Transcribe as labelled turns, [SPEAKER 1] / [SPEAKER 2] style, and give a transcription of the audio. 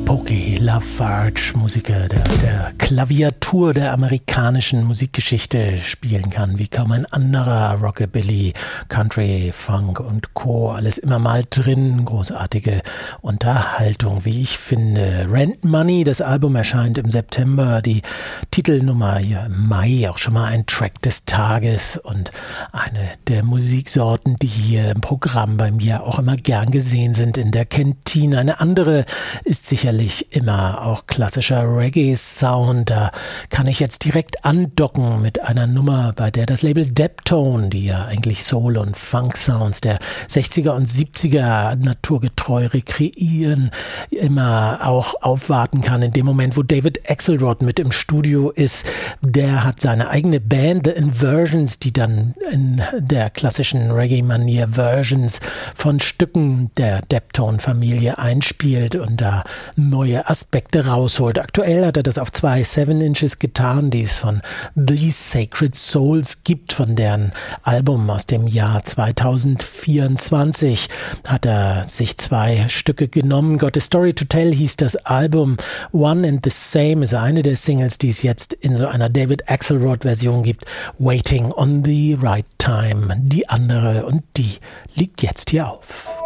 [SPEAKER 1] Pokey LaFarge, Musiker, der auf der Klaviatur der amerikanischen Musikgeschichte spielen kann, wie kaum ein anderer. Rockabilly, Country, Funk und Co. Alles immer mal drin. Großartige Unterhaltung, wie ich finde. Rent Money, das Album erscheint im September. Die Titelnummer hier im Mai, auch schon mal ein Track des Tages und eine der Musiksorten, die hier im Programm bei mir auch immer gern gesehen sind in der Kantine. Eine andere ist sicherlich immer auch klassischer Reggae-Sound. Da kann ich jetzt direkt andocken mit einer Nummer, bei der das Label Deptone, die ja eigentlich Soul- und Funk-Sounds der 60er und 70er naturgetreu rekreieren, immer auch aufwarten kann. In dem Moment, wo David Axelrod mit im Studio ist, der hat seine eigene Band, The Inversions, die dann in der klassischen Reggae-Manier Versions von Stücken der Deptone-Familie einspielt und da neue Aspekte rausholt. Aktuell hat er das auf 2 7-Inches getan, die es von The Sacred Souls gibt, von deren Album aus dem Jahr 2024 hat er sich 2 Stücke genommen. Got a Story to Tell hieß das Album. One and the Same ist eine der Singles, die es jetzt in so einer David Axelrod-Version gibt. Waiting on the Right Time. Die andere und die liegt jetzt hier auf.